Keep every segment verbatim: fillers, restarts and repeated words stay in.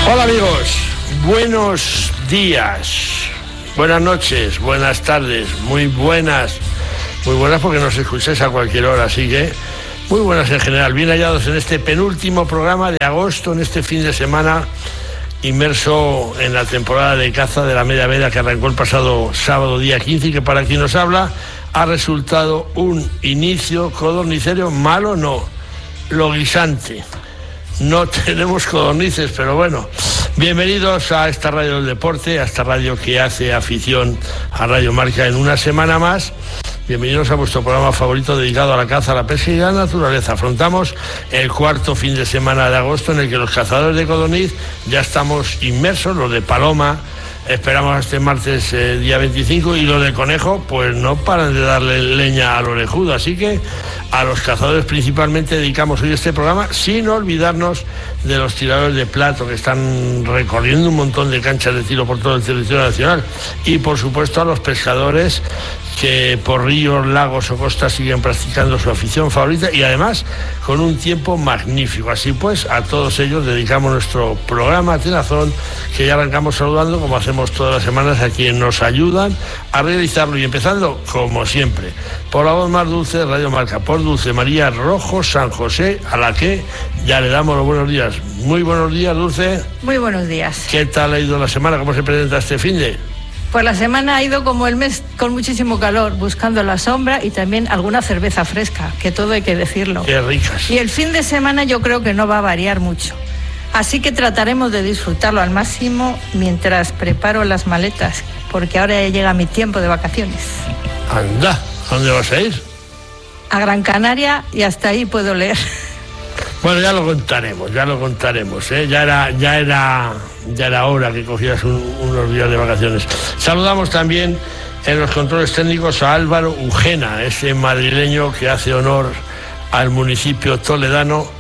Hola amigos, buenos días, buenas noches, buenas tardes, muy buenas, muy buenas porque nos escucháis a cualquier hora, así que muy buenas en general, bien hallados en este penúltimo programa de agosto, en este fin de semana inmerso en la temporada de caza de la media veda que arrancó el pasado sábado día quince y que para quien nos habla ha resultado un inicio codornicero malo, no, lo guisante. No tenemos codornices, pero bueno, bienvenidos a esta radio del deporte, a esta radio que hace afición a Radio Marca en una semana más. Bienvenidos a vuestro programa favorito dedicado a la caza, a la pesca y a la naturaleza. Afrontamos el cuarto fin de semana de agosto en el que los cazadores de codorniz ya estamos inmersos, los de paloma. Esperamos este martes eh, día veinticinco y los de conejo pues no paran de darle leña al orejudo, así que a los cazadores principalmente dedicamos hoy este programa sin olvidarnos de los tiradores de plato que están recorriendo un montón de canchas de tiro por todo el territorio nacional y por supuesto a los pescadores que por ríos, lagos o costas siguen practicando su afición favorita y además con un tiempo magnífico. Así pues, a todos ellos dedicamos nuestro programa Tenazón, que ya arrancamos saludando como hacemos todas las semanas a quienes nos ayudan a realizarlo y empezando como siempre por la voz más dulce de Radio Marca, por Dulce María Rojo San José, a la que ya le damos los buenos días. Muy buenos días, Dulce. Muy buenos días. ¿Qué tal ha ido la semana? ¿Cómo se presenta este fin de...? Pues la semana ha ido como el mes con muchísimo calor, buscando la sombra y también alguna cerveza fresca, que todo hay que decirlo. Qué ricas. Y el fin de semana yo creo que no va a variar mucho. Así que trataremos de disfrutarlo al máximo mientras preparo las maletas, porque ahora ya llega mi tiempo de vacaciones. Anda, ¿a dónde vas a ir? A Gran Canaria y hasta ahí puedo leer. Bueno, ya lo contaremos, ya lo contaremos, ¿eh? Ya era, ya era, ya era hora que cogieras un, unos días de vacaciones. Saludamos también en los controles técnicos a Álvaro Ujena, ese madrileño que hace honor al municipio toledano,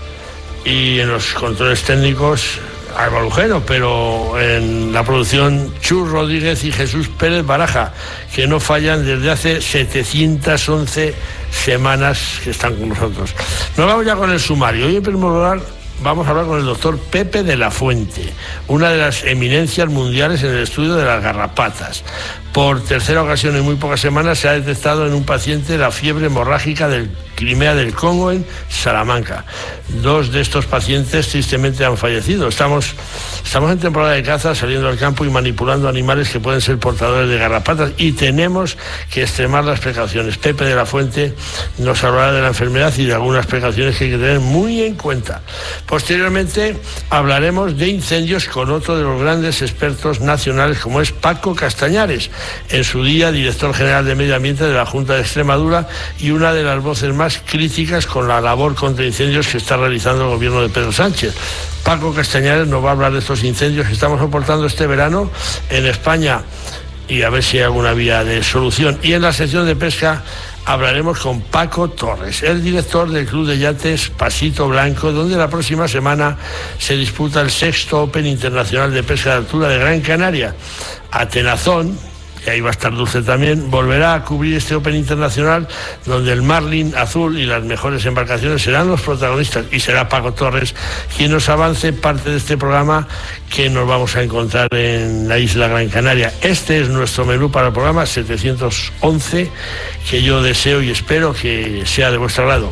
y en los controles técnicos Álvaro Ujena, pero en la producción Chus Rodríguez y Jesús Pérez Baraja, que no fallan desde hace setecientas once semanas que están con nosotros. Nos vamos ya con el sumario. Hoy en primer lugar vamos a hablar con el doctor Pepe de la Fuente, una de las eminencias mundiales en el estudio de las garrapatas. Por tercera ocasión en muy pocas semanas se ha detectado en un paciente la fiebre hemorrágica del Crimea del Congo en Salamanca. Dos de estos pacientes tristemente han fallecido. Estamos, estamos en temporada de caza, saliendo al campo y manipulando animales que pueden ser portadores de garrapatas y tenemos que extremar las precauciones. Pepe de la Fuente nos hablará de la enfermedad y de algunas precauciones que hay que tener muy en cuenta. Posteriormente hablaremos de incendios con otro de los grandes expertos nacionales como es Paco Castañares, en su día director general de Medio Ambiente de la Junta de Extremadura y una de las voces más críticas con la labor contra incendios que está realizando el gobierno de Pedro Sánchez. Paco Castañares nos va a hablar de estos incendios que estamos soportando este verano en España y a ver si hay alguna vía de solución. Y en la sección de pesca hablaremos con Paco Torres, el director del Club de Yates Pasito Blanco, donde la próxima semana se disputa el sexto Open Internacional de Pesca de Altura de Gran Canaria. A Tenazón, y ahí va a estar Dulce también, volverá a cubrir este Open Internacional donde el marlin azul y las mejores embarcaciones serán los protagonistas y será Paco Torres quien nos avance parte de este programa que nos vamos a encontrar en la isla Gran Canaria. Este es nuestro menú para el programa setecientos once, que yo deseo y espero que sea de vuestro agrado.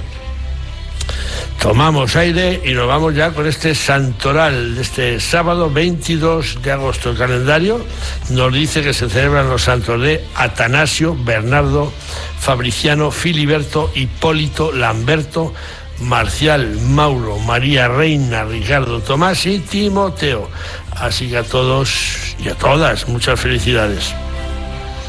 Tomamos aire y nos vamos ya con este santoral de este sábado veintidós de agosto. El calendario nos dice que se celebran los santos de Atanasio, Bernardo, Fabriciano, Filiberto, Hipólito, Lamberto, Marcial, Mauro, María Reina, Ricardo, Tomás y Timoteo. Así que a todos y a todas, muchas felicidades.